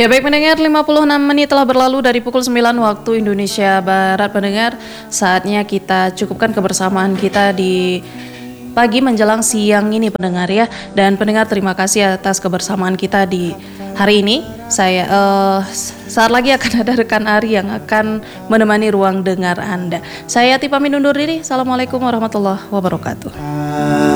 Ya baik pendengar, 56 menit telah berlalu dari pukul 9 waktu Indonesia Barat. Pendengar, saatnya kita cukupkan kebersamaan kita di pagi menjelang siang ini pendengar ya. Dan pendengar, terima kasih atas kebersamaan kita di hari ini. Saya saat lagi akan ada rekan Ari yang akan menemani ruang dengar Anda. Saya Tipa pamit undur diri. Assalamualaikum warahmatullahi wabarakatuh.